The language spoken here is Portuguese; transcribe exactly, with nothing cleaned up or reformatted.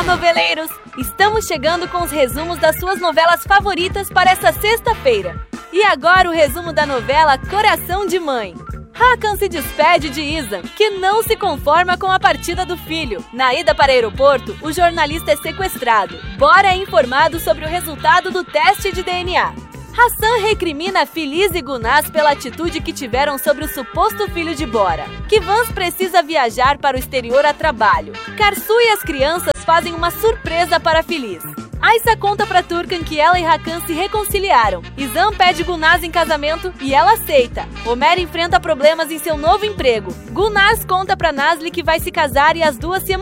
Olá, noveleiros! Estamos chegando com os resumos das suas novelas favoritas para essa sexta-feira. E agora o resumo da novela Coração de Mãe. Hakan se despede de Izan, que não se conforma com a partida do filho. Na ida para o aeroporto, o jornalista é sequestrado. Bora é informado sobre o resultado do teste de D N A. Hassan recrimina Filiz e Gulnaz pela atitude que tiveram sobre o suposto filho de Bora. Kivans precisa viajar para o exterior a trabalho. Karsu e as crianças fazem uma surpresa para Filiz. Aissa conta para Turkan que ela e Hakan se reconciliaram. Izan pede Gulnaz em casamento e ela aceita. Omer enfrenta problemas em seu novo emprego. Gulnaz conta para Nazli que vai se casar e as duas se emocionam.